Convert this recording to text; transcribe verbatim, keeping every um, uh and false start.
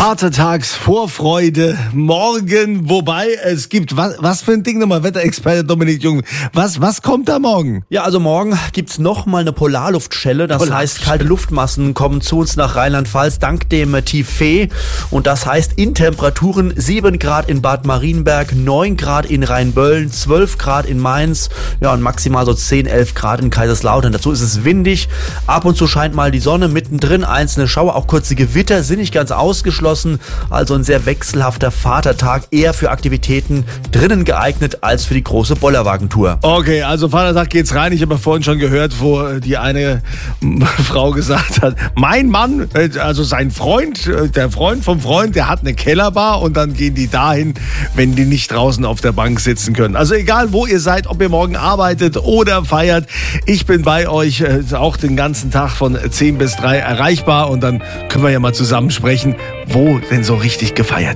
Vatertagsvorfreude morgen, wobei es gibt, was, was für ein Ding nochmal, Wetterexperte Dominik Jung, was, was kommt da morgen? Ja, also morgen gibt's noch mal eine Polarluftschelle, das Polarluft- heißt, kalte Luftmassen kommen zu uns nach Rheinland-Pfalz dank dem Tief Fee und das heißt in Temperaturen sieben Grad in Bad Marienberg, neun Grad in Rheinböllen, zwölf Grad in Mainz, ja und maximal so zehn, elf Grad in Kaiserslautern. Dazu ist es windig, ab und zu scheint mal die Sonne, mittendrin einzelne Schauer, auch kurze Gewitter sind nicht ganz ausgeschlossen. Also ein sehr wechselhafter Vatertag, eher für Aktivitäten drinnen geeignet als für die große Bollerwagentour. Okay, also Vatertag geht's rein. Ich habe ja vorhin schon gehört, wo die eine Frau gesagt hat, mein Mann, also sein Freund, der Freund vom Freund, der hat eine Kellerbar und dann gehen die dahin, wenn die nicht draußen auf der Bank sitzen können. Also egal, wo ihr seid, ob ihr morgen arbeitet oder feiert, ich bin bei euch auch den ganzen Tag von zehn bis drei erreichbar und dann können wir ja mal zusammen sprechen, wo denn so richtig gefeiert